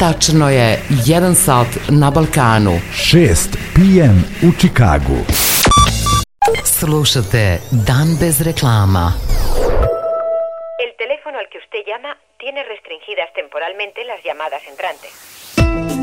Tačno je 1 sat na Balkanu. 6 p.m. u Čikagu. Slušate Dan bez reklama. El teléfono al que usted llama tiene restringidas temporalmente las llamadas entrantes.